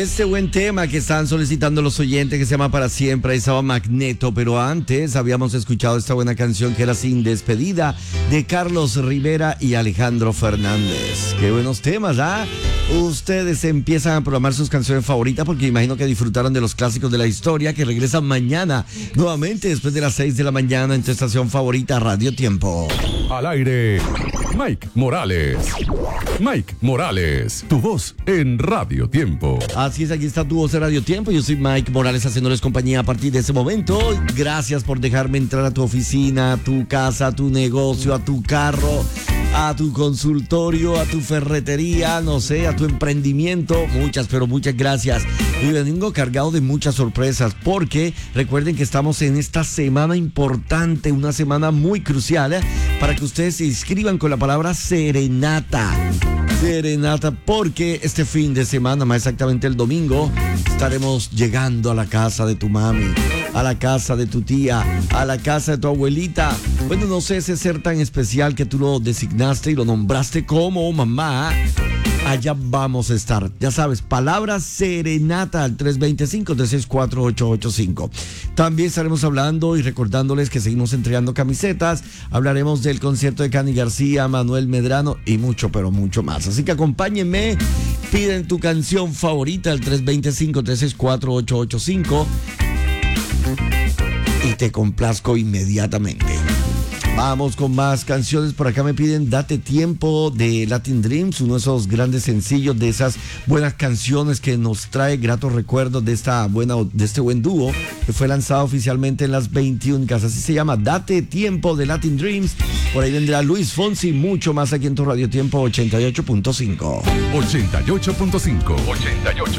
Este buen tema que están solicitando los oyentes que se llama Para Siempre, ahí estaba Magneto, pero antes habíamos escuchado esta buena canción que era Sin Despedida de Carlos Rivera y Alejandro Fernández. Qué buenos temas, ¿ah? Ustedes empiezan a programar sus canciones favoritas porque imagino que disfrutaron de los clásicos de la historia que regresan mañana, nuevamente después de las 6 de la mañana en tu estación favorita Radio Tiempo. Al aire, Mike Morales. Mike Morales, tu voz en Radio Tiempo. Así es, aquí está tu voz en Radio Tiempo. Yo soy Mike Morales haciéndoles compañía a partir de ese momento. Gracias por dejarme entrar a tu oficina, a tu casa, a tu negocio, a tu carro, a tu consultorio, a tu ferretería, no sé, a tu emprendimiento. Muchas, pero muchas gracias. Y vengo cargado de muchas sorpresas porque recuerden que estamos en esta semana importante, una semana muy crucial, para que ustedes se inscriban con la palabra serenata. Serenata, porque este fin de semana, más exactamente el domingo, estaremos llegando a la casa de tu mami, a la casa de tu tía, a la casa de tu abuelita. Bueno, no sé, ese ser tan especial que tú lo designaste y lo nombraste como mamá. Allá vamos a estar. Ya sabes, palabra serenata al 325-364-885. También estaremos hablando y recordándoles que seguimos entregando camisetas. Hablaremos del concierto de Cani García, Manuel Medrano y mucho, pero mucho más. Así que acompáñenme. Piden tu canción favorita al 325-364-885 y te complazco inmediatamente. Vamos con más canciones. Por acá me piden Date Tiempo de Latin Dreams, uno de esos grandes sencillos, de esas buenas canciones que nos trae gratos recuerdos de este buen dúo que fue lanzado oficialmente en las 21 casas. Así se llama, Date Tiempo de Latin Dreams. Por ahí vendrá Luis Fonsi, mucho más aquí en tu Radio Tiempo 88.5. 88.5.